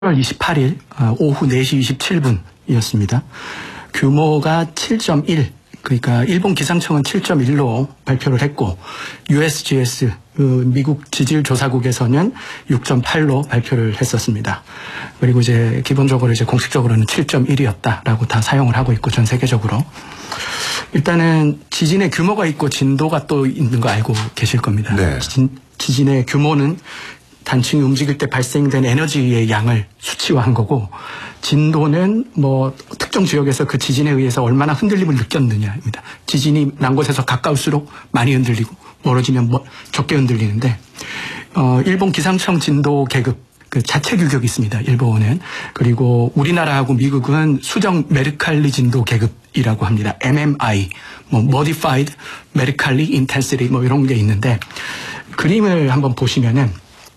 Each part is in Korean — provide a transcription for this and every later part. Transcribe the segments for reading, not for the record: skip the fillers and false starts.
8월 28일 오후 4시 27분이었습니다. 규모가 7.1, 그러니까 일본 기상청은 7.1로 발표를 했고 USGS 미국 지질조사국에서는 6.8로 발표를 했었습니다. 그리고 이제 기본적으로 이제 공식적으로는 7.1이었다라고 다 사용을 하고 있고 전 세계적으로. 일단은 지진의 규모가 있고 진도가 또 있는 거 알고 계실 겁니다. 네. 지진의 규모는 단층이 움직일 때 발생된 에너지의 양을 수치화한 거고, 진도는 뭐 특정 지역에서 그 지진에 의해서 얼마나 흔들림을 느꼈느냐입니다. 지진이 난 곳에서 가까울수록 많이 흔들리고 멀어지면 적게 흔들리는데, 일본 기상청 진도 계급 그 자체 규격이 있습니다. 일본은. 그리고 우리나라하고 미국은 수정 메르칼리 진도 계급이라고 합니다. MMI, Modified Mercalli Intensity 이런 게 있는데, 그림을 한번 보시면은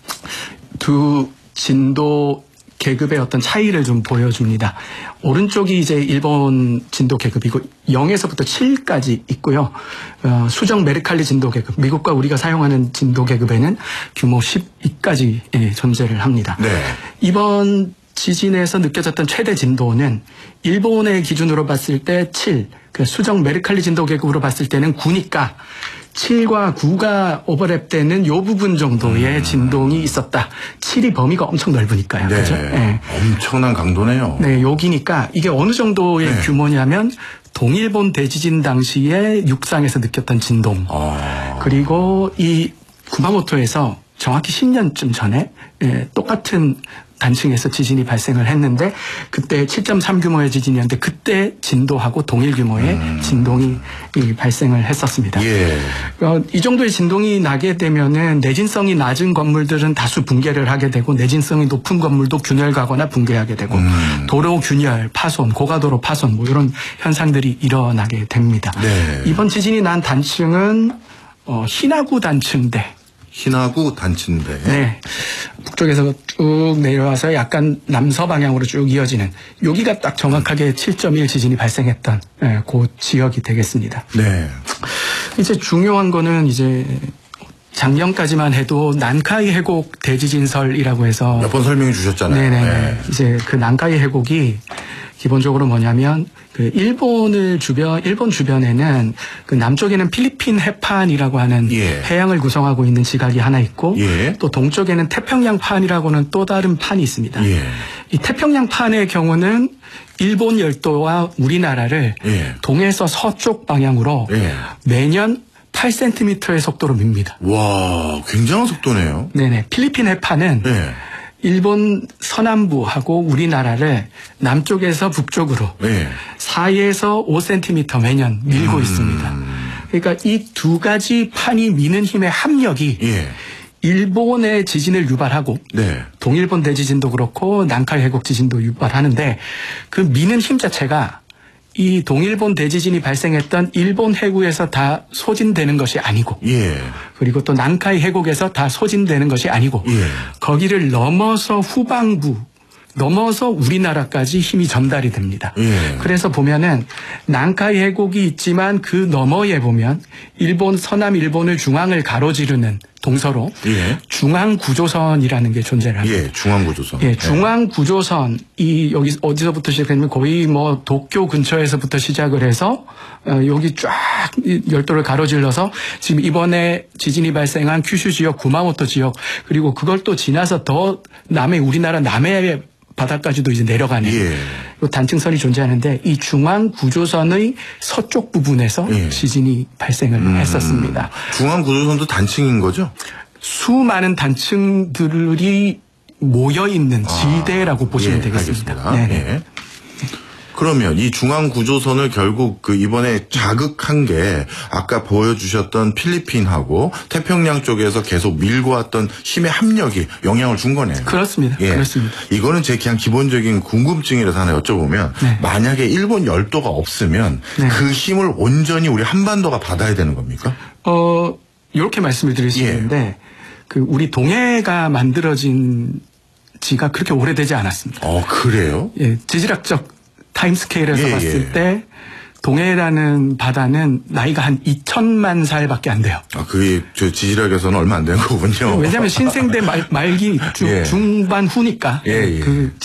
두 진도 계급의 어떤 차이를 좀 보여줍니다. 오른쪽이 이제 일본 진도 계급이고 0에서부터 7까지 있고요. 수정 메르칼리 진도 계급, 미국과 우리가 사용하는 진도 계급에는 규모 12까지 존재를 합니다. 네. 이번 지진에서 느껴졌던 최대 진도는 일본의 기준으로 봤을 때 7, 수정 메르칼리 진도 계급으로 봤을 때는 9니까 7과 9가 오버랩되는 요 부분 정도의 진동이 있었다. 7이 범위가 엄청 넓으니까요. 네. 그죠? 네. 엄청난 강도네요. 네, 여기니까 이게 어느 정도의 네. 규모냐면 동일본 대지진 당시에 육상에서 느꼈던 진동. 그리고 이 구마모토에서 정확히 10년쯤 전에 똑같은 단층에서 지진이 발생을 했는데 그때 7.3 규모의 지진이었는데 그때 진도하고 동일 규모의 진동이 발생을 했었습니다. 예. 이 정도의 진동이 나게 되면은 내진성이 낮은 건물들은 다수 붕괴를 하게 되고 내진성이 높은 건물도 균열가거나 붕괴하게 되고 도로 균열, 파손, 고가도로 파손 이런 현상들이 일어나게 됩니다. 네. 이번 지진이 난 단층은 히나구 단층대. 히나구 단층대. 네. 북쪽에서 쭉 내려와서 약간 남서 방향으로 쭉 이어지는 여기가 딱 정확하게 7.1 지진이 발생했던 그 지역이 되겠습니다. 네. 이제 중요한 거는 이제 작년까지만 해도 난카이 해곡 대지진설이라고 해서 몇 번 설명해 주셨잖아요. 네네. 네. 이제 그 난카이 해곡이 기본적으로 뭐냐면 그 일본 주변에는 그 남쪽에는 필리핀 해판이라고 하는 예. 해양을 구성하고 있는 지각이 하나 있고 예. 또 동쪽에는 태평양판이라고는 또 다른 판이 있습니다. 예. 이 태평양판의 경우는 일본 열도와 우리나라를 예. 동에서 서쪽 방향으로 예. 매년 8cm의 속도로 밉니다. 와, 굉장한 속도네요. 네네. 필리핀 해판은 예. 일본 서남부하고 우리나라를 남쪽에서 북쪽으로 예. 4에서 5cm 매년 밀고 있습니다. 그러니까 이 두 가지 판이 미는 힘의 합력이 예. 일본의 지진을 유발하고 네. 동일본 대지진도 그렇고 난카이 해곡 지진도 유발하는데 그 미는 힘 자체가 이 동일본 대지진이 발생했던 일본 해구에서 다 소진되는 것이 아니고 예. 그리고 또 난카이 해곡에서 다 소진되는 것이 아니고 예. 거기를 넘어서 후방부 넘어서 우리나라까지 힘이 전달이 됩니다. 예. 그래서 보면은 난카이 해곡이 있지만 그 너머에 보면 일본 서남 일본의 중앙을 가로지르는 동서로 예. 중앙구조선이라는 게 존재를 합니다. 예. 중앙구조선. 예, 중앙구조선 이 여기 어디서부터 시작했냐면 거의 뭐 도쿄 근처에서부터 시작을 해서 여기 쫙 열도를 가로질러서 지금 이번에 지진이 발생한 큐슈 지역, 구마모토 지역 그리고 그걸 또 지나서 더 남해 우리나라 남해 바다까지도 이제 내려가는 예. 단층선이 존재하는데 이 중앙구조선의 서쪽 부분에서 예. 지진이 발생을 했었습니다. 중앙구조선도 단층인 거죠? 수많은 단층들이 모여있는 지대라고 보시면 예, 되겠습니다. 알겠습니다. 네. 예. 그러면 이 중앙구조선을 결국 그 이번에 자극한 게 아까 보여주셨던 필리핀하고 태평양 쪽에서 계속 밀고 왔던 힘의 합력이 영향을 준 거네요. 그렇습니다. 예. 그렇습니다. 이거는 제 그냥 기본적인 궁금증이라서 하나 여쭤보면 네. 만약에 일본 열도가 없으면 네. 그 힘을 온전히 우리 한반도가 받아야 되는 겁니까? 이렇게 말씀을 드릴 수 예. 있는데 그 우리 동해가 만들어진 지가 그렇게 오래되지 않았습니다. 그래요? 예, 지질학적 타임스케일에서 예, 봤을 예. 때 동해라는 바다는 나이가 한 2천만 살밖에 안 돼요. 아, 그게 저 지질학에서는 얼마 안 된 거군요. 왜냐하면 신생대 말기 예. 중반 후니까 예, 예. 그